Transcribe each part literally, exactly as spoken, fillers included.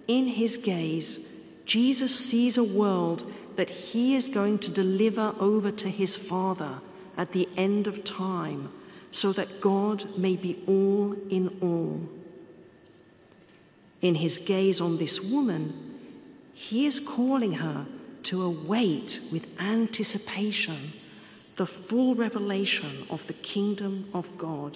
in his gaze, Jesus sees a world that he is going to deliver over to his Father at the end of time, so that God may be all in all. In his gaze on this woman, he is calling her to await with anticipation the full revelation of the kingdom of God.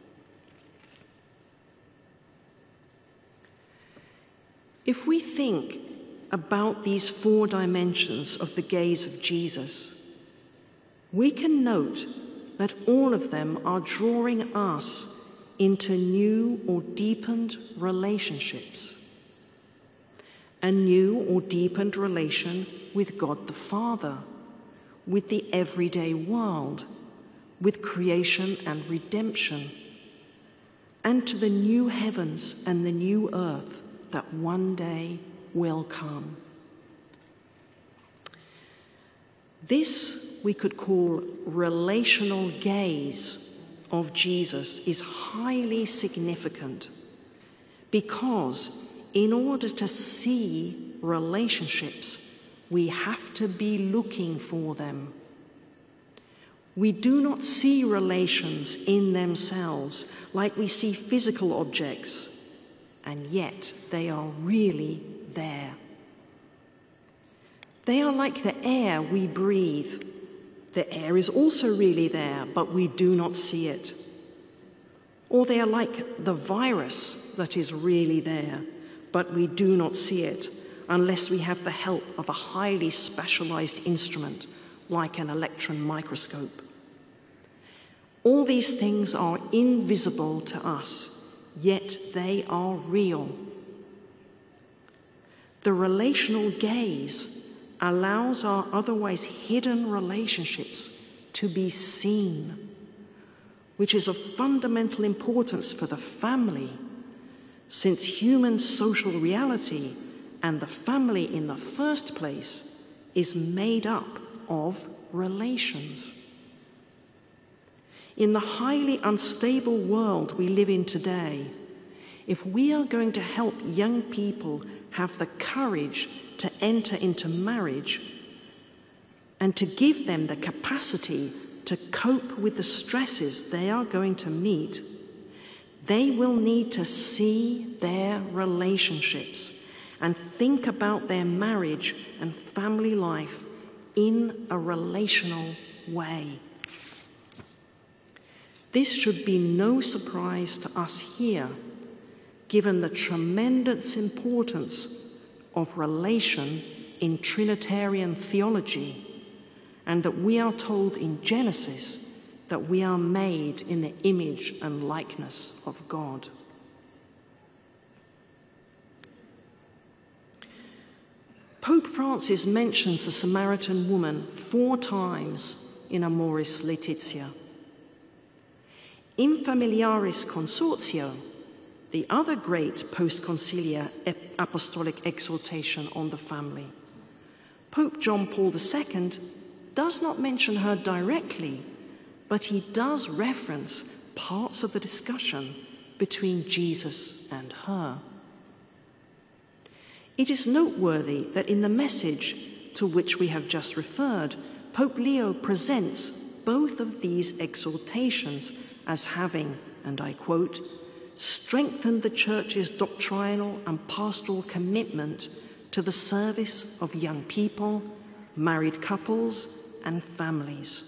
If we think about these four dimensions of the gaze of Jesus, we can note that all of them are drawing us into new or deepened relationships. A new or deepened relation with God the Father, with the everyday world, with creation and redemption, and to the new heavens and the new earth that one day will come. This we could call relational gaze of Jesus is highly significant because in order to see relationships, we have to be looking for them. We do not see relations in themselves like we see physical objects, and yet they are really there. They are like the air we breathe. The air is also really there, but we do not see it. Or they are like the virus that is really there, but we do not see it unless we have the help of a highly specialized instrument like an electron microscope. All these things are invisible to us, yet they are real. The relational gaze allows our otherwise hidden relationships to be seen, which is of fundamental importance for the family, since human social reality and the family in the first place is made up of relations. In the highly unstable world we live in today, if we are going to help young people have the courage to enter into marriage and to give them the capacity to cope with the stresses they are going to meet, they will need to see their relationships and think about their marriage and family life in a relational way. This should be no surprise to us here, given the tremendous importance of relation in Trinitarian theology, and that we are told in Genesis that we are made in the image and likeness of God. Pope Francis mentions the Samaritan woman four times in Amoris Laetitia. In Familiaris Consortio, the other great post-conciliar apostolic exhortation on the family, Pope John Paul the Second does not mention her directly, but he does reference parts of the discussion between Jesus and her. It is noteworthy that in the message to which we have just referred, Pope Leo presents both of these exhortations as having, and I quote, strengthened the Church's doctrinal and pastoral commitment to the service of young people, married couples, and families.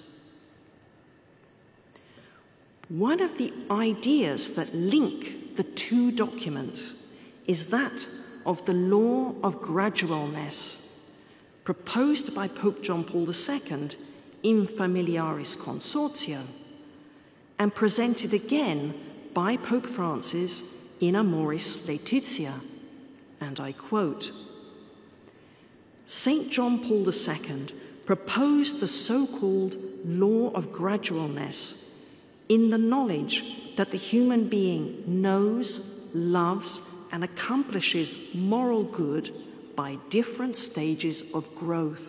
One of the ideas that link the two documents is that of the law of gradualness, proposed by Pope John Paul the Second in Familiaris Consortio, and presented again by Pope Francis in Amoris Laetitia, and I quote, Saint John Paul the Second proposed the so-called law of gradualness in the knowledge that the human being knows, loves, and accomplishes moral good by different stages of growth.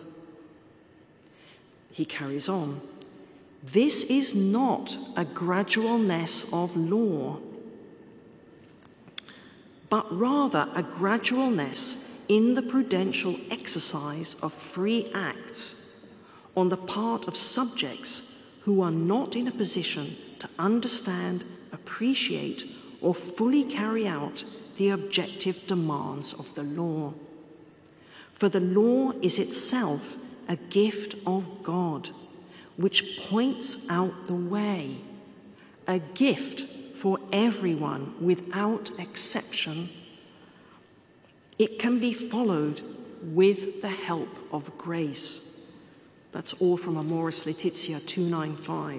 He carries on, this is not a gradualness of law, but rather a gradualness in the prudential exercise of free acts on the part of subjects who are not in a position to understand, appreciate, or fully carry out the objective demands of the law. For the law is itself a gift of God, which points out the way, a gift for everyone without exception. It can be followed with the help of grace. That's all from Amoris Laetitia two ninety-five.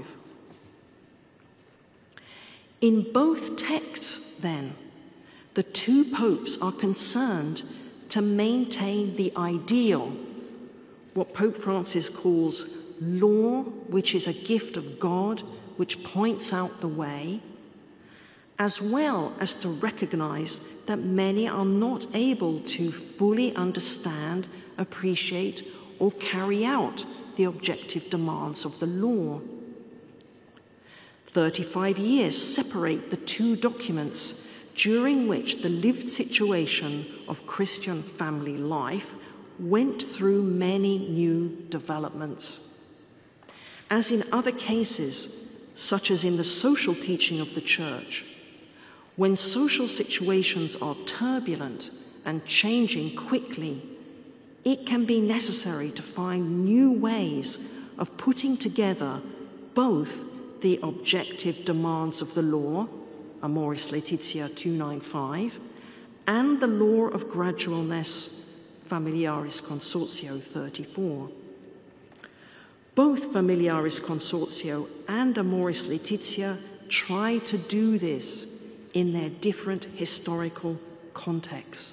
In both texts, then, the two popes are concerned to maintain the ideal, what Pope Francis calls law, which is a gift of God, which points out the way, as well as to recognize that many are not able to fully understand, appreciate, or carry out the objective demands of the law. thirty-five years separate the two documents during which the lived situation of Christian family life went through many new developments. As in other cases, such as in the social teaching of the Church, when social situations are turbulent and changing quickly, it can be necessary to find new ways of putting together both the objective demands of the law, Amoris Laetitia two ninety-five, and the law of gradualness, Familiaris Consortio thirty-four. Both Familiaris Consortio and Amoris Laetitia try to do this in their different historical contexts.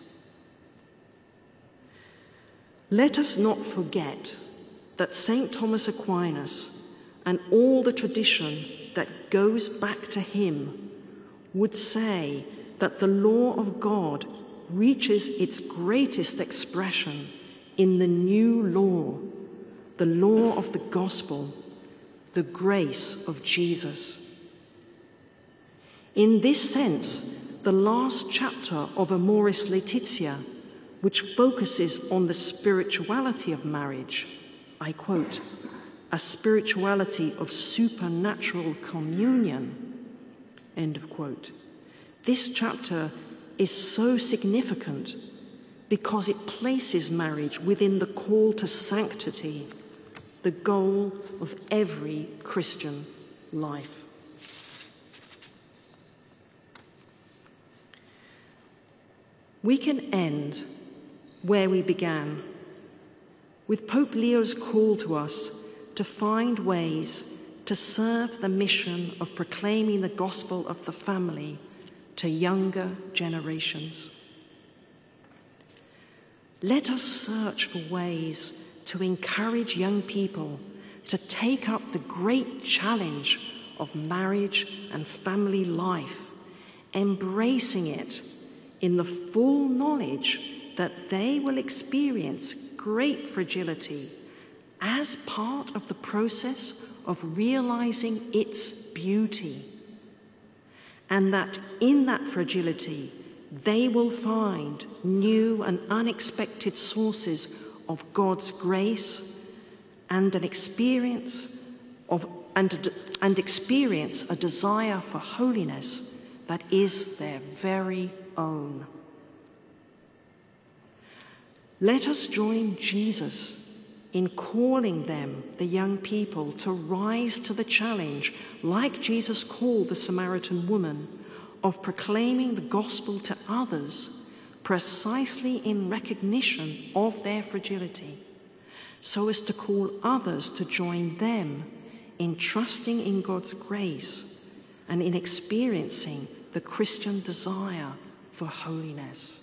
Let us not forget that Saint Thomas Aquinas and all the tradition that goes back to him would say that the law of God reaches its greatest expression in the new law, the law of the gospel, the grace of Jesus. In this sense, the last chapter of Amoris Laetitia, which focuses on the spirituality of marriage, I quote, a spirituality of supernatural communion, end of quote. This chapter is so significant because it places marriage within the call to sanctity, the goal of every Christian life. We can end where we began, with Pope Leo's call to us to find ways to serve the mission of proclaiming the gospel of the family to younger generations. Let us search for ways to encourage young people to take up the great challenge of marriage and family life, embracing it in the full knowledge that they will experience great fragility as part of the process of realizing its beauty, and that in that fragility they will find new and unexpected sources of God's grace and an experience of and, and experience a desire for holiness that is their very own. Let us join Jesus in calling them, the young people, to rise to the challenge, like Jesus called the Samaritan woman, of proclaiming the gospel to others precisely in recognition of their fragility, so as to call others to join them in trusting in God's grace and in experiencing the Christian desire for holiness.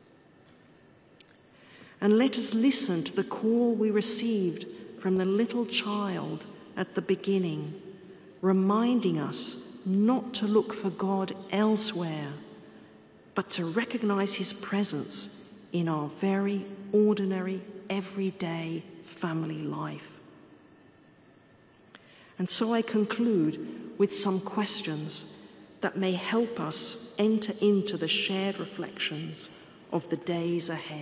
And let us listen to the call we received from the little child at the beginning, reminding us not to look for God elsewhere, but to recognize his presence in our very ordinary, everyday family life. And so I conclude with some questions that may help us enter into the shared reflections of the days ahead.